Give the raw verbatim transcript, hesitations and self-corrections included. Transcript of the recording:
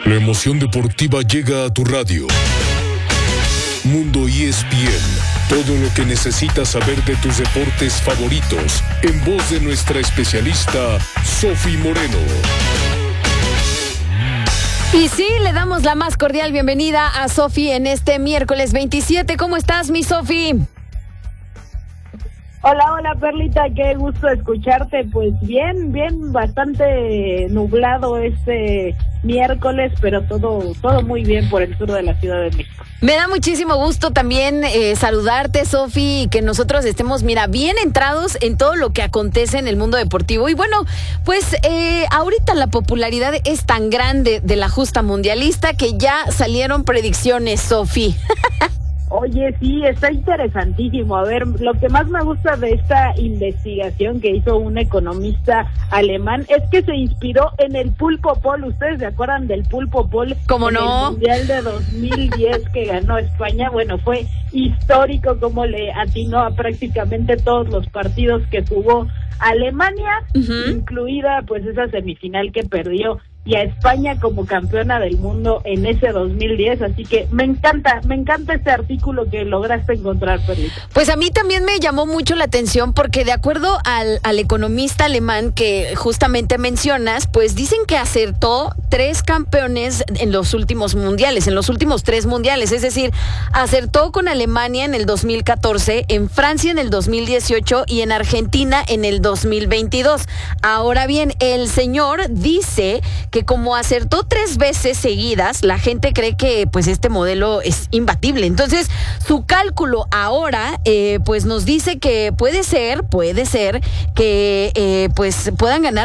La emoción deportiva llega a tu radio. Mundo E S P N. Todo lo que necesitas saber de tus deportes favoritos, en voz de nuestra especialista, Sofi Moreno. Y sí, le damos la más cordial bienvenida a Sofi en este miércoles veintisiete. ¿Cómo estás, mi Sofi? Hola, hola, Perlita, qué gusto escucharte. Pues bien, bien, bastante nublado este miércoles, pero todo todo muy bien por el sur de la Ciudad de México. Me da muchísimo gusto también eh, saludarte, Sofi, y que nosotros estemos, mira, bien entrados en todo lo que acontece en el mundo deportivo. Y bueno, pues eh, ahorita la popularidad es tan grande de la justa mundialista que ya salieron predicciones, Sofi. Oye, sí, está interesantísimo. A ver, lo que más me gusta de esta investigación que hizo un economista alemán es que se inspiró en el Pulpo Pol. ¿Ustedes se acuerdan del Pulpo Pol? ¿Cómo no? El Mundial de dos mil diez que ganó España. Bueno, fue histórico como le atinó a prácticamente todos los partidos que jugó Alemania, uh-huh. incluida pues esa semifinal que perdió, y a España como campeona del mundo en ese dos mil diez, así que me encanta, me encanta este artículo que lograste encontrar, Perlita. Pues a mí también me llamó mucho la atención porque de acuerdo al, al economista alemán que justamente mencionas, pues dicen que acertó tres campeones en los últimos mundiales, en los últimos tres mundiales, es decir, acertó con Alemania en el dos mil catorce, en Francia en el dos mil dieciocho y en Argentina en el dos mil veintidós. Ahora bien, el señor dice que como acertó tres veces seguidas, la gente cree que pues este modelo es imbatible. Entonces, su cálculo ahora eh, pues nos dice que puede ser, puede ser que eh, pues puedan ganar